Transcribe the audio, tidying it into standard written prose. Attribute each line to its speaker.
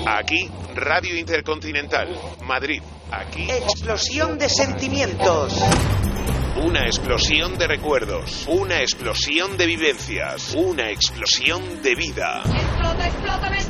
Speaker 1: Aquí, Radio Intercontinental, Madrid. Aquí.
Speaker 2: Explosión de sentimientos.
Speaker 1: Una explosión de recuerdos. Una explosión de vivencias. Una explosión de vida.
Speaker 3: ¡Explota, explótame!